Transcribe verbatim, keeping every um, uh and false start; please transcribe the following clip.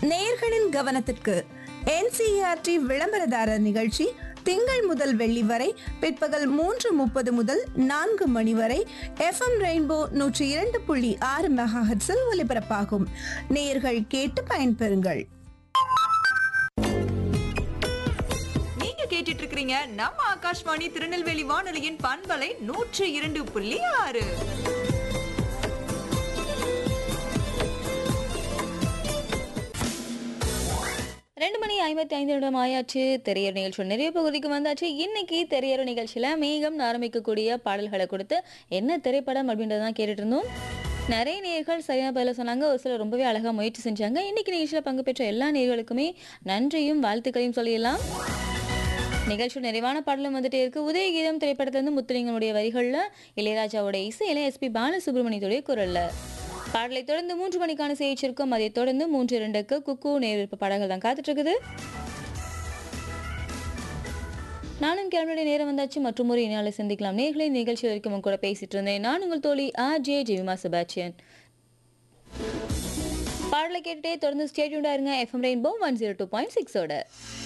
நேயர்களின் கவனத்திற்கு என்சிஇஆர்டி விளம்பரதாரர் நிகழ்ச்சி திங்கள் முதல் வெள்ளி வரை பிற்பகல் மூன்று முப்பது முதல் நான்கு மணி வரை எஃப்எம் ரெயின்போ நூற்றி இரண்டு புள்ளி ஆறு மெகாஹெர்ட்ஸில் ஒலிபரப்பாகும். நேயர்கள் கேட்டு பயன்பெறுங்கள். நீங்க கேட்டுட்டு இருக்கிறீங்க நம்ம ஆகாஷ்வாணி திருநெல்வேலி வானொலியின் பண்பலை நூற்றி இரண்டு புள்ளி ஆறு. ரெண்டு மணி ஐம்பத்தி ஐந்து நிமிடம் ஆயாச்சு. திரையர் நிகழ்ச்சி நிறைய பகுதிக்கு வந்தாச்சு. இன்னைக்கு திரையர் நிகழ்ச்சியில் மேகம் ஆரம்பிக்கக்கூடிய பாடல்களை கொடுத்து என்ன திரைப்படம் அப்படின்றதான் கேட்டுட்டு இருந்தோம். நிறைய நேயர்கள் சரியான பதில சொன்னாங்க. ஒரு சிலர் ரொம்பவே அழகாக முயற்சி செஞ்சாங்க. இன்னைக்கு நிகழ்ச்சியில் பங்கு பெற்ற எல்லா நேயர்களுக்குமே நன்றியும் வாழ்த்துக்களையும் சொல்லிடலாம். நிகழ்ச்சி நிறைவான பாடலும் வந்துட்டே இருக்கு. உதயகீதம் திரைப்படத்திலிருந்து முத்துலிங்கனுடைய வரிகளில் இளையராஜாவோட இசையில எஸ்பி பாலசுப்ரமணியத்துடைய குரல்ல பாடலை தொடர்ந்து மூன்று மணிக்கான செய்திருக்கும். அதை தொடர்ந்து மூன்று இரண்டுக்கு குக்கு நேர்விற்ப பாடல்கள் தான் காத்துட்டு இருக்குது. நானும் கிளம்பிய நேரம் வந்தாச்சு. மற்றும் ஒரு இணையாளை சந்திக்கலாம். நேர்களை நிகழ்ச்சி வரைக்கும் கூட பேசிட்டு இருந்தேன். நான் உங்கள் தோழி ஆர் ஜே ஜெவிமா செபாஸ்டியன். பாடலை கேட்டுட்டே தொடர்ந்து ஸ்டேட்யூண்டா இருங்க. FM rainbow one zero two point சிக்ஸோட.